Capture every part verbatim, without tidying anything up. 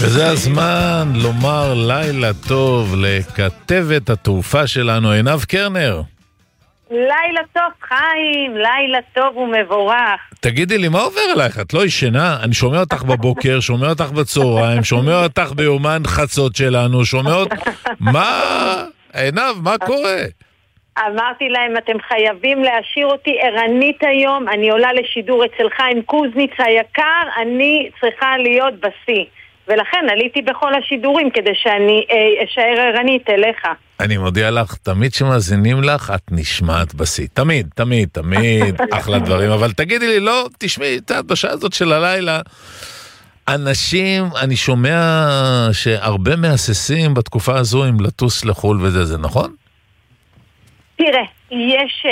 וזה הזמן לומר לילה טוב לכתבת התעופה שלנו, עינב קרנר. לילה טוב חיים, לילה טוב ומבורך. תגידי לי, מה עובר עלייך? את לא ישנה? אני שומע אותך בבוקר, שומע אותך בצהריים, שומע אותך ביומן חצות שלנו, שומע אותך... מה? עינב, מה קורה? אמרתי להם, אתם חייבים להשאיר אותי ערנית היום, אני עולה לשידור אצל חיים קוזניץ היקר, אני צריכה להיות בשיא. ולכן עליתי בכל השידורים כדי שאני אה, אשאר ערנית אליך. אני מודיע לך, תמיד שמאזינים לך, את נשמעת בשיא. תמיד, תמיד, תמיד, אחלה דברים. אבל תגידי לי, לא, תשמעי, בשעה הזאת של הלילה, אנשים, אני שומע שהרבה מהססים בתקופה הזו עם לטוס לחול וזה, זה נכון? תראה, יש,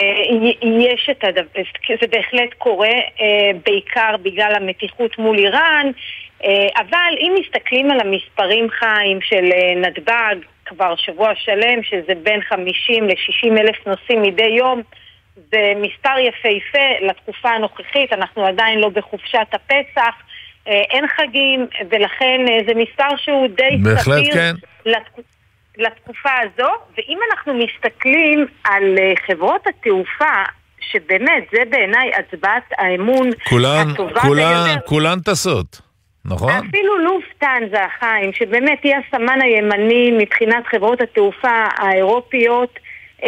יש את הדבר, זה בהחלט קורה, בעיקר בגלל המתיחות מול איראן, אבל אם מסתכלים על המספרים חיים של נתב"ג, כבר שבוע שלם, שזה בין חמישים לשישים אלף נוסעים מדי יום, זה מספר יפהפה לתקופה הנוכחית, אנחנו עדיין לא בחופשת הפסח, אין חגים, ולכן זה מספר שהוא די סביר כן. לתקופה. לתקופה הזו, ואם אנחנו מסתכלים על חברות התעופה, שבאמת זה בעיניי הצבעת האמון כולן, הטובה כולן, ביותר. כולן טסות, נכון? אפילו לופטהנזה, חיים, שבאמת היא הסמן הימני מבחינת חברות התעופה האירופיות,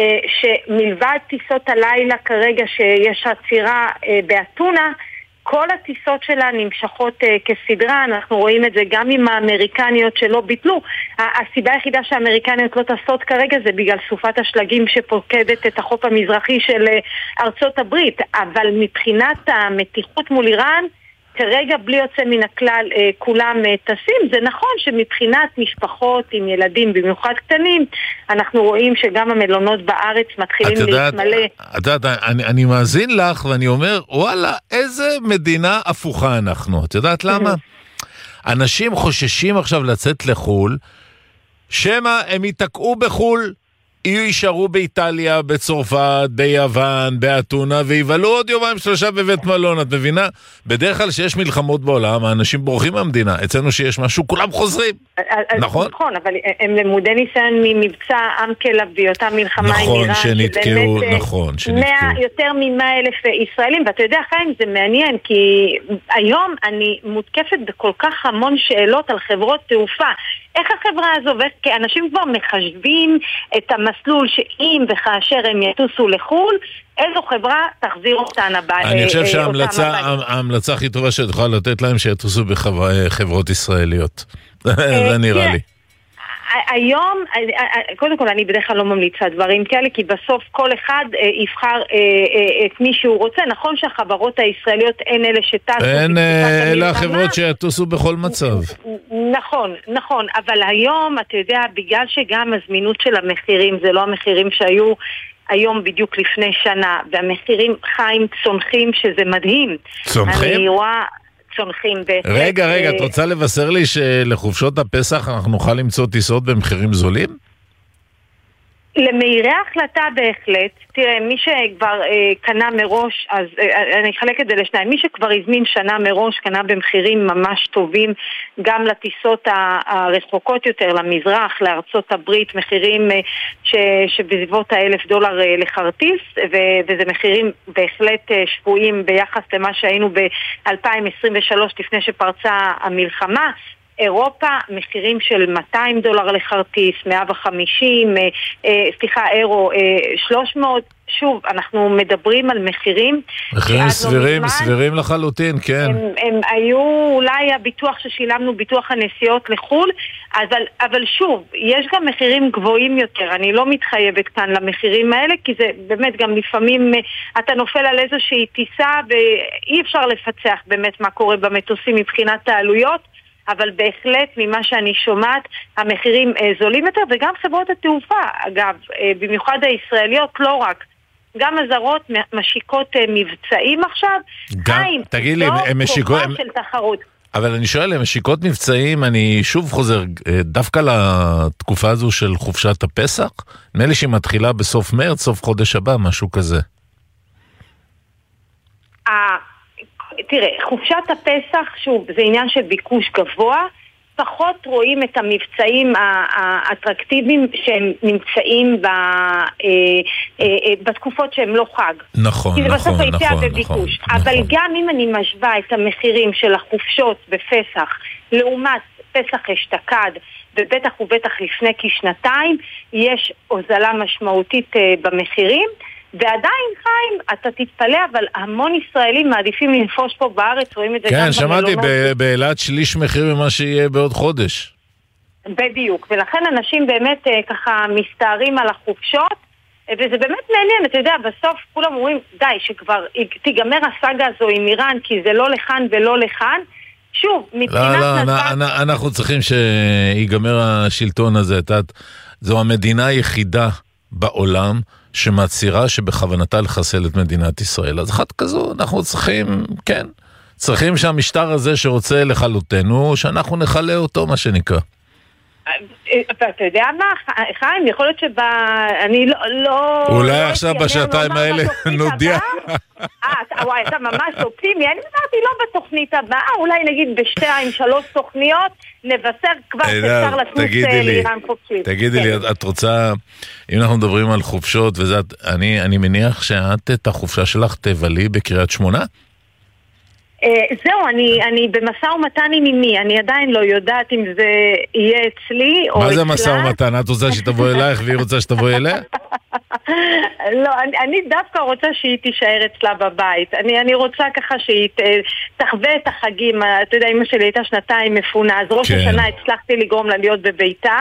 שמלבד טיסות הלילה כרגע שיש עצירה באתונה, כל הטיסות שלה נמשכות uh, כסדרה, אנחנו רואים את זה גם עם האמריקניות שלא ביטלו. הסיבה היחידה שהאמריקניות לא טסות כרגע זה בגלל סופת השלגים שפוקדת את החוף המזרחי של uh, ארצות הברית, אבל מבחינת המתיחות מול איראן, כרגע בלי יוצא מן הכלל uh, כולם uh, טסים. זה נכון שמבחינת משפחות עם ילדים במיוחד קטנים, אנחנו רואים שגם המלונות בארץ מתחילים להתמלא. את יודעת, אני, אני מאזין לך ואני אומר, וואלה, איזה מדינה הפוכה אנחנו. את יודעת למה? אנשים חוששים עכשיו לצאת לחול, שמה הם יתקעו בחול, יהיו יישארו באיטליה, בצרפת, ביוון, באתונה, ויבלו עוד יומיים שלושה בבית מלון, את מבינה? בדרך כלל שיש מלחמות בעולם, האנשים בורחים מהמדינה, אצלנו שיש משהו, כולם חוזרים, נכון? נכון, אבל הם למודי ניסיון ממבצע אמקלה באותה מלחמה עם איראן, שנתקעו, נכון, שנתקעו. יותר מ-מאה אלף ישראלים, ואתה יודע חיים, זה מעניין, כי היום אני מותקפת בכל כך המון שאלות על חברות תעופה, איך החברה הזו, כי אנשים כבר מחשבים את המסלול שאם וכאשר הם יטוסו לחול, איזו חברה תחזיר אותן הביתה. אני חושב שההמלצה הכי טובה שאת יכולה לתת להם שיטוסו בחברות ישראליות. זה נראה לי. היום, קודם כל אני בדרך כלל לא ממליצה דברים כאלה, כי בסוף כל אחד יבחר את מי שהוא רוצה. נכון שהחברות הישראליות אין אלה שטסו. אין אלה החברות שיטוסו בכל מצב. נכון, נכון. אבל היום, אתה יודע, בגלל שגם הזמינות של המחירים, זה לא המחירים שהיו היום בדיוק לפני שנה, והמחירים חיים צונחים, שזה מדהים. צונחים? אני רואה... צונחים בהחלט. רגע, רגע, את רוצה לבשר לי שלחופשות הפסח אנחנו נוכל למצוא טיסות במחירים זולים? למהירי ההחלטה בהחלט, תראה, מי שכבר אה, קנה מראש, אז אה, אני אחלק את זה לשניים, מי שכבר הזמין שנה מראש, קנה במחירים ממש טובים, גם לטיסות הרחוקות יותר, למזרח, לארצות הברית, מחירים אה, ש, שבסביבות האלף דולר אה, לחרטיס, ו, וזה מחירים בהחלט אה, שפויים ביחס למה שהיינו ב-אלפיים עשרים ושלוש לפני שפרצה המלחמה. אירופה, מחירים של מאתיים דולר לחרטיס, מאה וחמישים, אה, אה, סליחה, אירו, אה, שלוש מאות, שוב, אנחנו מדברים על מחירים. מחירים סבירים, לא סבירים לחלוטין, כן. הם, הם היו אולי הביטוח ששילמנו, ביטוח הנסיעות לחול, אבל, אבל שוב, יש גם מחירים גבוהים יותר, אני לא מתחייבת כאן למחירים האלה, כי זה באמת גם לפעמים, אתה נופל על איזושהי טיסה, ואי אפשר לפצח באמת מה קורה במטוסים מבחינת העלויות, אבל בהחלט ממה שאני שומעת, המחירים אה, זולים יותר, וגם חברות התעופה, אגב, אה, במיוחד הישראליות, לא רק, גם הזרות משיקות אה, מבצעים עכשיו, גם, חיים, תגיד לי, הם משיקות... הם... של תחרות. אבל אני שואל, הם משיקות מבצעים, אני שוב חוזר, דווקא לתקופה הזו של חופשת הפסח, נראה לי שהיא מתחילה בסוף מרץ, סוף חודש הבא, משהו כזה. אה... תראה, חופשת הפסח, שוב, זה עניין של ביקוש גבוה, פחות רואים את המבצעים האטרקטיביים שהם נמצאים ב, אה, אה, אה, בתקופות שהם לא חג. נכון, כי זה נכון, בסוף היצע נכון, וביקוש. נכון, אבל נכון. גם אם אני משווה את המחירים של החופשות בפסח, לעומת פסח אשתקד, ובטח ובטח לפני כשנתיים, יש הוזלה משמעותית אה, במחירים, ועדיין חיים, אתה תתפלא, אבל המון ישראלים מעדיפים לנפוש פה בארץ, רואים את זה כן, גם במלונות. שמעתי, ב- באילת שליש מחיר ממה שיהיה בעוד חודש. בדיוק, ולכן אנשים באמת אה, ככה מסתערים על החופשות, אה, וזה באמת מעניין, אתה יודע, בסוף כולם אומרים, די, שכבר תיגמר הסאגה הזו עם איראן, כי זה לא לכאן ולא לכאן. שוב, מבחינת לא, לא, נתב"ג... אנ- אנחנו צריכים שיגמר השלטון הזה. את יודעת, זו המדינה היחידה בעולם שמצהירה שבכוונתה לחסל את מדינת ישראל. אז אחת כזו, אנחנו צריכים, כן, צריכים שהמשטר הזה שרוצה לכלותנו, שאנחנו נחלה אותו, מה שנקרא. ואתה יודע מה, חיים, יכול להיות שבא... אני לא... לא אולי לא עכשיו אתיימר בשעתיים לומר האלה בתוכנית נודיע. הבאה. אה, וואי, אתה ממש אופטימי. אני אמרתי לא בתוכנית הבאה, אולי נגיד בשתיים, שלוש תוכניות, נבשר כבר שאפשר לטוס לאיראן חופשית. תגידי לי, את רוצה, אם אנחנו מדברים על חופשות, אני מניח שאת את החופשה שלך תבלי בקריית שמונה? זהו, אני, אני במשא ומתן עם אמי, אני עדיין לא יודעת אם זה יהיה אצלי או אצלה. מה זה משא ומתן? את רוצה שתבוא אלייך והיא רוצה שתבוא אליה? לא, אני, אני דווקא רוצה שהיא תישאר אצלה בבית. אני, אני רוצה ככה שהיא תחווה את החגים. אתה יודע, אמא שלי הייתה שנתיים מפונה, אז ראש כן. השנה הצלחתי לגרום לה להיות בביתה,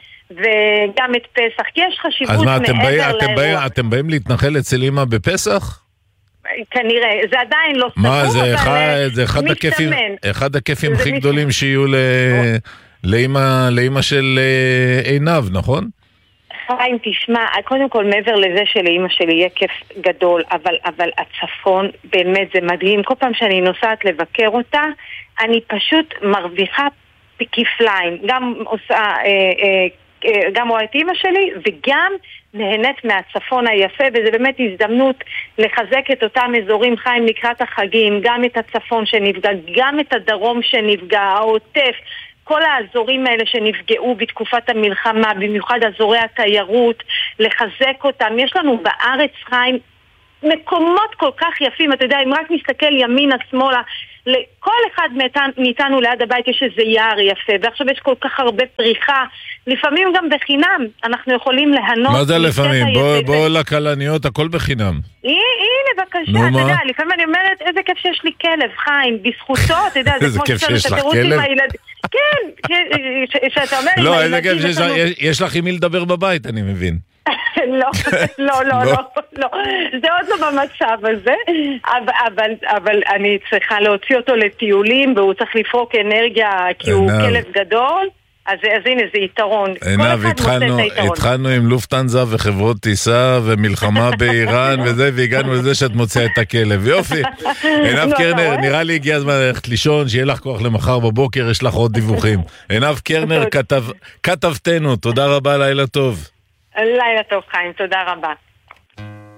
וגם את פסח, כי יש חשיבות אז מה, אתם מעבר באים, אתם, באים, לאירוע. אתם באים להתנחל אצל אמא בפסח? כנראה, זה עדיין לא סגור, מה, זה אבל אחד, זה אחד הכיפים, אחד הכיפים הכי מת... גדולים שיהיו ל... לאמא, לאמא של עינב, נכון? חיים, תשמע, קודם כל מעבר לזה שלאמא שלי יהיה כיף גדול, אבל, אבל הצפון באמת זה מדהים. כל פעם שאני נוסעת לבקר אותה, אני פשוט מרוויחה כפליים. גם עושה... אה, אה, גם רואה את אמא שלי וגם נהנית מהצפון היפה, וזה באמת הזדמנות לחזק את אותם אזורים חיים לקראת החגים, גם את הצפון שנפגע, גם את הדרום שנפגע, העוטף, כל האזורים האלה שנפגעו בתקופת המלחמה, במיוחד אזורי התיירות, לחזק אותם. יש לנו בארץ חיים מקומות כל כך יפים, אתה יודע, אם רק נסתכל ימינה, שמאלה, לכל אחד מאיתנו ליד הבית יש איזה יער יפה, ועכשיו יש כל כך הרבה פריחה, לפעמים גם בחינם, אנחנו יכולים להנות. מה זה לפעמים? בוא, בוא לקלניות, הכל בחינם. הנה, בבקשה, אתה יודע, לפעמים אני אומרת, איזה כיף שיש לי כלב, חיים, בזכותו, אתה יודע, זה כמו שיש לך כלב? כן, שאתה אומר, לא, איזה כיף שיש לך עם מי לדבר בבית, אני מבין. לא, לא, לא, לא, לא, זה עוד לא במצב הזה, אבל, אבל אני צריכה להוציא אותו לטיולים, והוא צריך לפרוק אנרגיה, כי הוא כלב גדול, אז הנה, זה יתרון. עינב, התחלנו עם לופטנזה וחברות טיסה ומלחמה באיראן וזה, והגענו לזה שאת מוצאה את הכלב. יופי. עינב קרנר, נראה לי הגיע הזמן ללכת לישון, שיהיה לך כוח למחר בבוקר, יש לך עוד דיווחים. עינב קרנר, כתבתנו, תודה רבה, לילה טוב. לילה טוב, חיים, תודה רבה.